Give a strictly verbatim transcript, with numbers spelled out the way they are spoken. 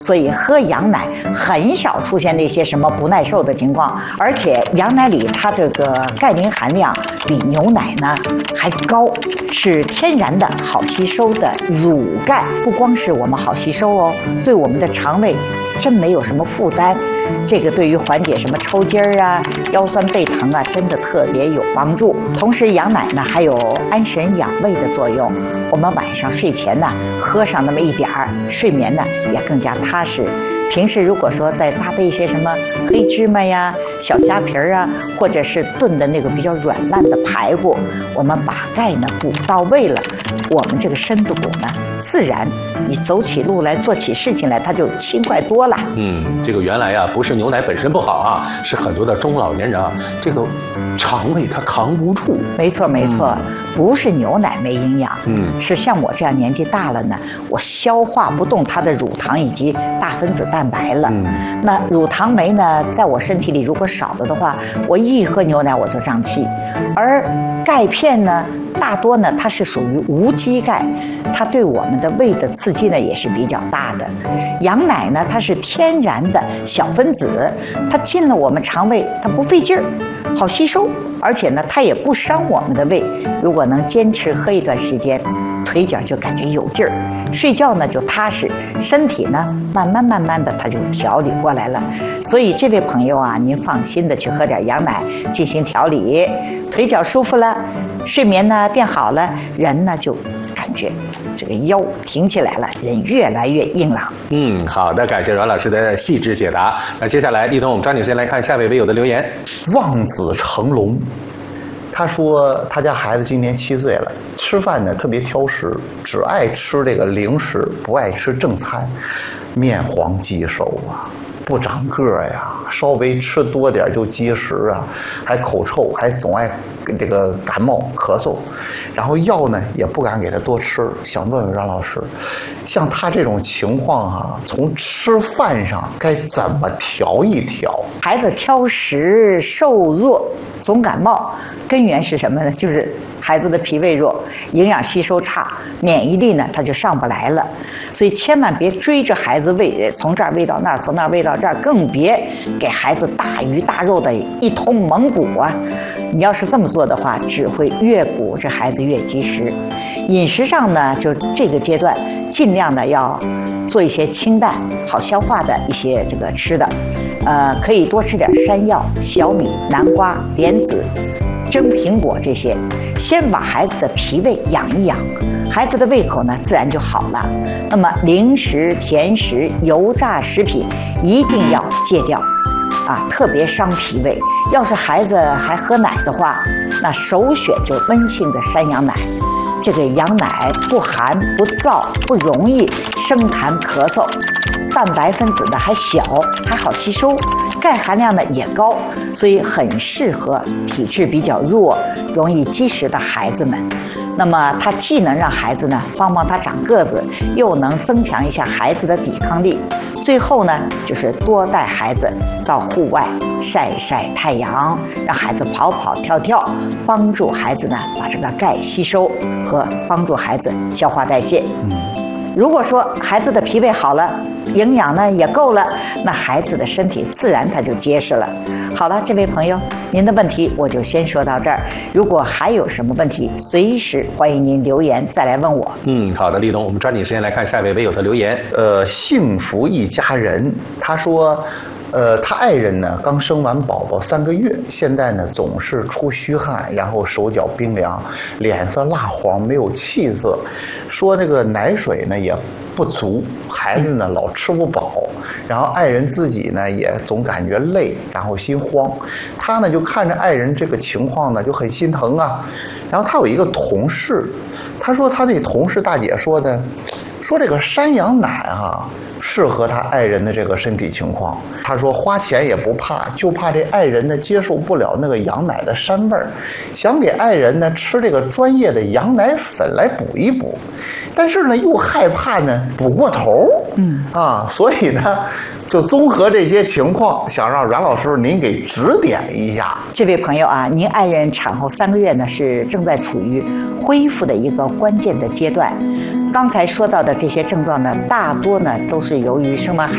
所以喝羊奶很少出现那些什么不耐受的情况，而且羊奶里它这个钙磷含量比牛奶呢还高，是天然的好吸收的乳钙。不光是我们好吸收哦，对我们的肠胃真没有什么负担。这个对于缓解什么抽筋儿啊、腰酸背疼啊，真的特别有帮助。同时，羊奶呢还有安神养胃的作用。我们晚上睡前呢喝上那么一点儿，睡眠呢也更加踏实。平时如果说再搭配一些什么黑芝麻呀、小虾皮儿啊，或者是炖的那个比较软烂的排骨，我们把钙呢补到位了，我们这个身子骨呢，自然你走起路来、做起事情来，它就轻快多了。 嗯，这个原来呀、啊，不是牛奶本身不好啊，是很多的中老年人啊，这个肠胃它扛不住。 没错，没错，嗯、不是牛奶没营养， 嗯， 是像我这样年纪大了呢，我消化不动它的乳糖以及大分子蛋白了。 嗯， 那乳糖酶呢，在我身体里如果少了的话，我一喝牛奶我就胀气，而钙片呢，大多呢它是属于无机钙，它对我们的胃的刺激呢也是比较大的。羊奶呢，它是天然的小分子，它进了我们肠胃，它不费劲儿，好吸收，而且呢，它也不伤我们的胃。如果能坚持喝一段时间，腿脚就感觉有劲儿，睡觉呢就踏实，身体呢慢慢慢慢的它就调理过来了。所以这位朋友啊，您放心的去喝点羊奶进行调理，腿脚舒服了，睡眠呢变好了，人呢就感觉这个腰挺起来了，人越来越硬朗。 嗯，好的，感谢阮老师的细致解答。那接下来，立冬，我们抓紧时间来看下位微友的留言。 望子成龙，他说他家孩子今年七岁了，吃饭呢特别挑食，只爱吃这个零食，不爱吃正餐，面黄肌瘦啊，不长个儿呀，稍微吃多点就积食啊，还口臭，还总爱这个感冒咳嗽，然后药呢也不敢给他多吃。想问问阮老师，像他这种情况啊，从吃饭上该怎么调一调？ 孩子挑食、瘦弱、总感冒，根源是什么呢？就是孩子的脾胃弱，营养吸收差，免疫力呢它就上不来了。所以千万别追着孩子喂，从这儿喂到那儿，从那儿喂到这儿，更别给孩子大鱼大肉的一通猛补啊！你要是这么做的话，只会越补这孩子越积食。饮食上呢，就这个阶段尽量的要做一些清淡、好消化的一些这个吃的，呃，可以多吃点山药、小米、南瓜、莲子、蒸苹果这些，先把孩子的脾胃养一养，孩子的胃口呢自然就好了。那么零食、甜食、油炸食品一定要戒掉啊，特别伤脾胃。要是孩子还喝奶的话，那首选就温性的山羊奶。这个羊奶不寒不燥，不容易生痰咳嗽，蛋白分子呢还小，还好吸收，钙含量呢也高，所以很适合体质比较弱、容易积食的孩子们。那么它既能让孩子呢帮帮他长个子，又能增强一下孩子的抵抗力。最后呢，就是多带孩子到户外晒晒太阳，让孩子跑跑跳跳，帮助孩子呢把这个钙吸收和帮助孩子消化代谢。如果说孩子的脾胃好了，营养呢也够了，那孩子的身体自然他就结实了。好了，这位朋友，您的问题我就先说到这儿。如果还有什么问题，随时欢迎您留言再来问我。 嗯，好的，立冬，我们抓紧时间来看下一位微友的留言。 呃，幸福一家人，他说。呃，他爱人呢刚生完宝宝三个月，现在呢总是出虚汗，然后手脚冰凉，脸色蜡黄，没有气色，说那个奶水呢也不足，孩子呢老吃不饱，然后爱人自己呢也总感觉累，然后心慌。他呢就看着爱人这个情况呢就很心疼啊。然后他有一个同事，他说他那同事大姐说的，说这个山羊奶啊适合他爱人的这个身体情况。他说花钱也不怕，就怕这爱人呢接受不了那个羊奶的膻味儿，想给爱人呢吃这个专业的羊奶粉来补一补，但是呢又害怕呢补过头，嗯啊，所以呢就综合这些情况，想让阮老师您给指点一下。 这位朋友啊，您爱人产后三个月呢是正在处于恢复的一个关键的阶段。刚才说到的这些症状呢，大多呢都是由于生完孩